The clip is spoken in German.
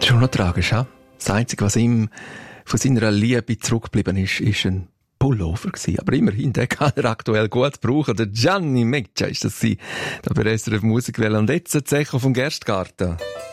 Schon noch tragisch, ja? Das Einzige, was ihm von seiner Liebe zurückgeblieben ist ein Pullover gewesen. Aber immerhin, den kann er aktuell gut brauchen. Der Gianni Meggia ist das sie. Da bei SRF Musikwelle. Und jetzt das Echo vom Gerstgarten.